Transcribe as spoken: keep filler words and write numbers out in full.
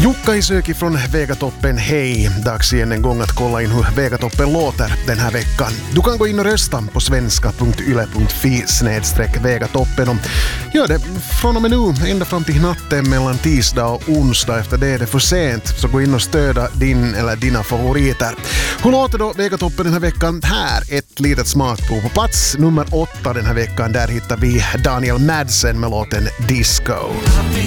Jukka Isöki från Vegatoppen, hej! Dags igen en gång att kolla in hur Vegatoppen låter den här veckan. Du kan gå in och rösta på svenska punkt yle punkt fi snedstreck Vegatoppen och gör det från och med nu ända fram till natten mellan tisdag och onsdag. Efter det är det för sent, så gå in och stöda din eller dina favoriter. Hur låter då Vegatoppen den här veckan? Här ett litet smakprov. På plats nummer åtta den här veckan, där hittar vi Daniel Madsen med låten Disco.